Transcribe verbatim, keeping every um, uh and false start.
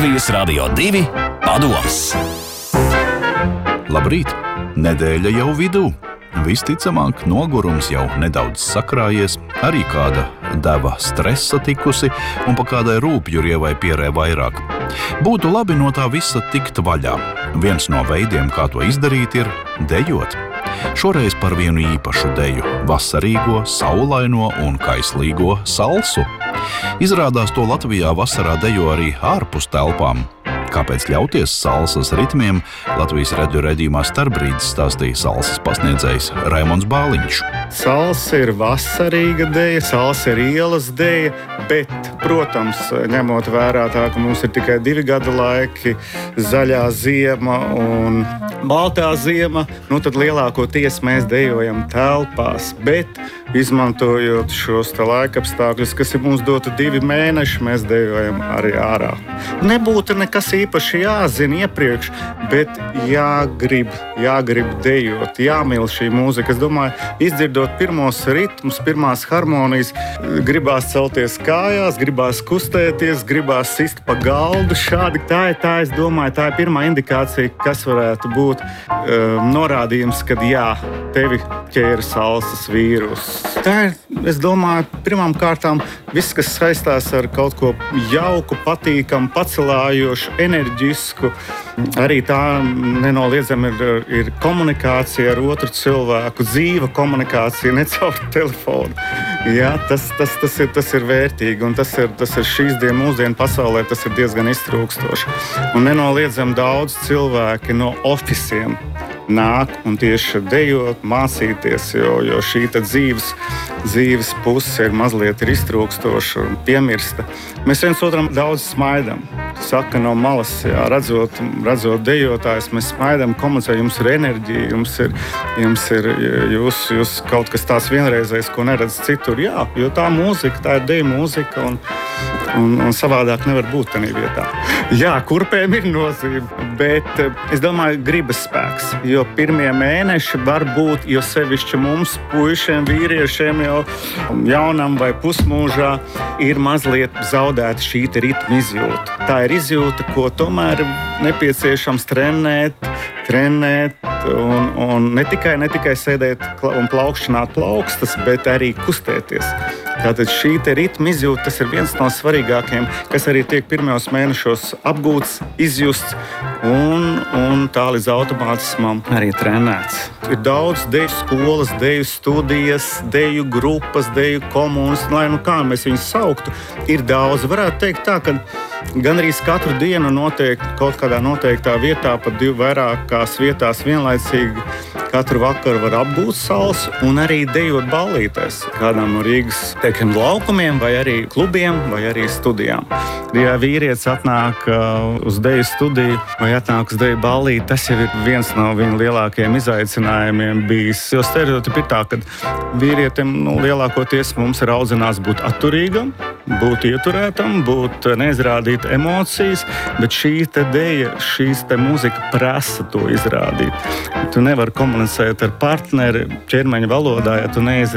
Latvijas Radio divi padoms. Labrīt! Nedēļa jau vidū. Visticamāk, nogurums jau nedaudz sakrājies, arī kāda deva stresa tikusi un pa kādai rūpjurievai pierē vairāk. Būtu labi no tā visa tikt vaļā. Viens no veidiem, kā to izdarīt, ir dejot. Šoreiz par vienu īpašu deju – vasarīgo, saulaino un kaislīgo salsu. Izrādās, to Latvijā vasarā dejo arī ārpus telpām. Kāpēc ļauties salsas ritmiem, Latvijas radio raidījumā Starbrīdis stāstīja salsas pasniedzējs Raimonds Bāliņš. Salsa ir vasarīga deja, salsa ir ielas deja, bet, protams, ņemot vērā tā, ka mums ir tikai divi gada laiki, zaļā ziema un baltā ziema, nu tad lielākoties mēs dejojam telpās, bet izmantojot šos te laikapstākļus, kas ir mums dota divi mēneši, mēs dejojam arī ārā. Nebūtu nekas īpaši jāzina iepriekš, bet jāgrib, jāgrib dejot, jāmīl šī mūzika. Es domāju, izdzirdot pirmos ritmus, pirmās harmonijas, gribās celties kājās, gribās kustēties, gribās sist pa galdu. Šādi tā ir, tā, es domāju, tā ir pirmā indikācija, kas varētu būt um, norādījums, kad jā, tevi ķēra salsas vīrus. Tā ir, es domāju, pirmām kārtām viss, kas saistās ar kaut ko jauku, patīkamu, pacelājošu, enerģisku. Arī tā nenoliedzami ir, ir komunikācija ar otru cilvēku, dzīva komunikācija, ne caur telefonu. Jā, tas, tas, tas, ir, tas ir vērtīgi, un tas ir, tas ir šīs dienas, mūsdienu pasaulē, tas ir diezgan iztrūkstoši. Un nenoliedzami daudz cilvēki no ofisiem nāk un tieši dejot, mācīties, jo, jo šī dzīves, dzīves puse ir mazliet ir iztrūkstoša un piemirsta. Mēs viens otram daudz smaidam. Saka no malas, jā, redzot, redzot dejotājus, mēs smaidam, komunicējam, jums ir enerģija, jums ir, jums ir jūs, jūs kaut kas tāds vienreizējs, ko neredz citur. Jā, jo tā mūzika, tā ir deja mūzika un, un, un savādāk nevar būt tādā vietā. Jā, kurpēm ir nozīme, bet es domāju, gribas spēks. Jo pirmie mēneši var būt, jo sevišķi mums, puišiem, vīriešiem, jau jaunam vai pusmūžā, ir mazliet zaudēta šī ritma izjūta. Tā ir izjūta, ko tomēr nepieciešams trenēt, trenēt un, un ne tikai, ne tikai sēdēt un plaukšķināt plaukstas, bet arī kustēties. Tātad šī ritma izjūta, tas ir viens no svarīgākajiem, kas arī tiek pirmajos mēnešos apgūts, izjusts un, un tā līdz automātismam arī trenēts. Ir daudz deju skolas, deju studijas, deju grupas, deju komunas, lai nu kā mēs viņus sauktu, ir daudz. Varētu teikt tā, ka gan arī katru dienu noteikti kaut kādā noteiktā vietā, pat divu vairākās vietās vienlaicīgi katru vakaru var apgūt salsu un arī dejot ballītēs. Kādām no Rīgas, teiksim, laukumiem vai arī klubiem vai arī studijām. Ja vīrietis atnāk uh, uz deju studiju vai atnāk uz deju ballīti, tas jau ir viens no viņa lielākajiem izaicinājumiem bijis. Jo stereotipi ir tā, ka vīrietim nu, lielākoties mums ir audzinās būt atturīgam, būt ieturētam, būt neizrādīt emocijas, bet šī te deja, šīs te mūzika prasa to izrādīt. Tu nevari komunicēt ar partneri ķermeņa valodā, ja tu neizrādīt